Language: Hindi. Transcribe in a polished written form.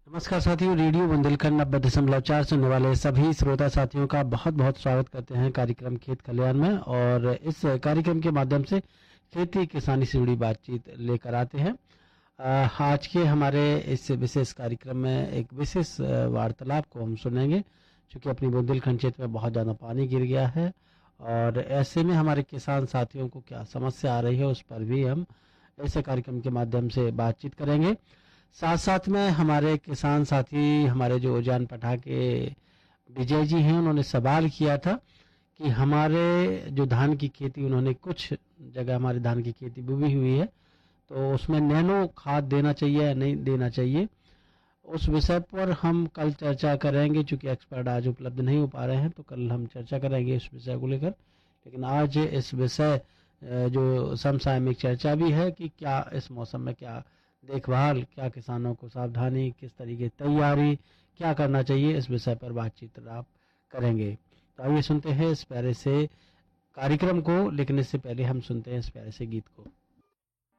नमस्कार साथियों, रेडियो बुंदेलखंड 90.4 सुनने वाले सभी श्रोता साथियों का बहुत बहुत स्वागत करते हैं कार्यक्रम खेत खलियान में। और इस कार्यक्रम के माध्यम से खेती किसानी से जुड़ी बातचीत लेकर आते हैं। आज के हमारे इस विशेष कार्यक्रम में एक विशेष वार्तालाप को हम सुनेंगे, क्योंकि अपनी बुंदेलखंड क्षेत्र में बहुत ज़्यादा पानी गिर गया है और ऐसे में हमारे किसान साथियों को क्या समस्या आ रही है उस पर भी हम ऐसे कार्यक्रम के माध्यम से बातचीत करेंगे। साथ साथ में हमारे किसान साथी, हमारे जो उजान पठा के विजय जी हैं, उन्होंने सवाल किया था कि हमारे जो धान की खेती, उन्होंने कुछ जगह हमारी धान की खेती बुनी हुई है तो उसमें नैनो खाद देना चाहिए या नहीं देना चाहिए, उस विषय पर हम कल चर्चा करेंगे। चूंकि एक्सपर्ट आज उपलब्ध नहीं हो पा रहे हैं तो कल हम चर्चा करेंगे इस विषय को लेकर। लेकिन आज इस विषय जो समसामयिक चर्चा भी है कि क्या इस मौसम में क्या देखभाल, क्या किसानों को सावधानी, किस तरीके तैयारी क्या करना चाहिए, इस विषय पर बातचीत आप करेंगे। तो आइए सुनते हैं इस प्यारे से कार्यक्रम को, लेकिन इससे पहले हम सुनते हैं इस प्यारे से गीत को।